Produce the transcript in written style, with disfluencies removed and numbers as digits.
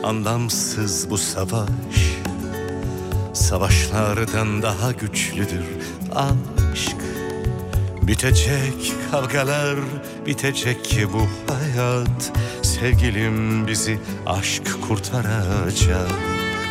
anlamsız bu savaş. Savaşlardan daha güçlüdür aşk. Bitecek kavgalar, bitecek bu hayat. Sevgilim bizi aşk kurtaracak.